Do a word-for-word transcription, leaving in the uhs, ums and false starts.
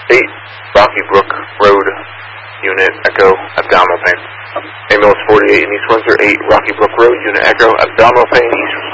eight, Rocky Brook Road, Unit Echo, abdominal pain. Ambulance forty-eight in East Windsor, eight, Rocky Brook Road, Unit Echo, abdominal pain, East